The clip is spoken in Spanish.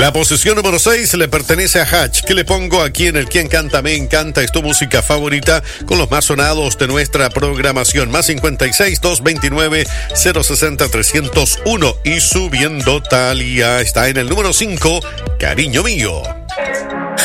La posición número 6 le pertenece a Hatch. ¿Qué le pongo aquí en el Quien Canta Me Encanta? Es tu música favorita con los más sonados de nuestra programación. Más 56-229-060-301. Y subiendo, Thalía está en el número 5, Cariño Mío.